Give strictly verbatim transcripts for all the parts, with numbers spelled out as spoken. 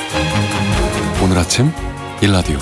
오늘 아침 일라디오.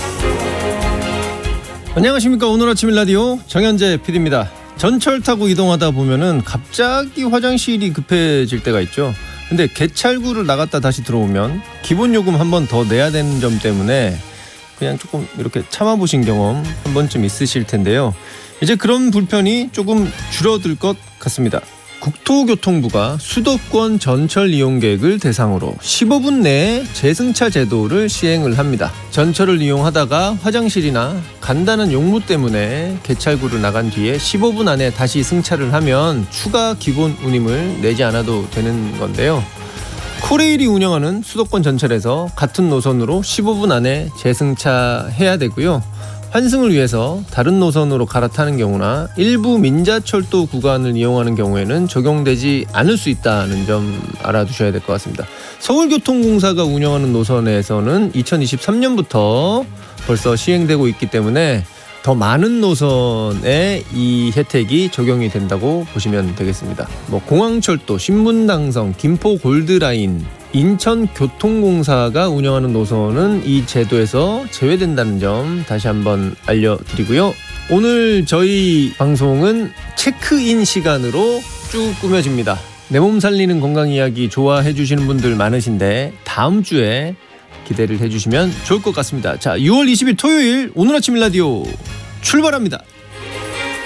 안녕하십니까. 오늘 아침 일라디오 정현재 피디입니다. 전철 타고 이동하다 보면은 갑자기 화장실이 급해질 때가 있죠. 근데 개찰구를 나갔다 다시 들어오면 기본 요금 한 번 더 내야 되는 점 때문에 그냥 조금 이렇게 참아보신 경험 한 번쯤 있으실 텐데요. 이제 그런 불편이 조금 줄어들 것 같습니다. 국토교통부가 수도권 전철 이용객을 대상으로 십오 분 내에 재승차 제도를 시행을 합니다. 전철을 이용하다가 화장실이나 간단한 용무 때문에 개찰구를 나간 뒤에 십오 분 안에 다시 승차를 하면 추가 기본 운임을 내지 않아도 되는 건데요. 코레일이 운영하는 수도권 전철에서 같은 노선으로 십오 분 안에 재승차해야 되고요. 환승을 위해서 다른 노선으로 갈아타는 경우나 일부 민자철도 구간을 이용하는 경우에는 적용되지 않을 수 있다는 점 알아두셔야 될 것 같습니다. 서울교통공사가 운영하는 노선에서는 이천이십삼 년부터 벌써 시행되고 있기 때문에 더 많은 노선에 이 혜택이 적용이 된다고 보시면 되겠습니다. 뭐 공항철도, 신분당선, 김포 골드라인, 인천교통공사가 운영하는 노선은 이 제도에서 제외된다는 점 다시 한번 알려드리고요. 오늘 저희 방송은 체크인 시간으로 쭉 꾸며집니다. 내 몸 살리는 건강 이야기 좋아해 주시는 분들 많으신데 다음 주에 기대를 해주시면 좋을 것 같습니다. 자, 유월 이십일 토요일 오늘 아침 일라디오 출발합니다.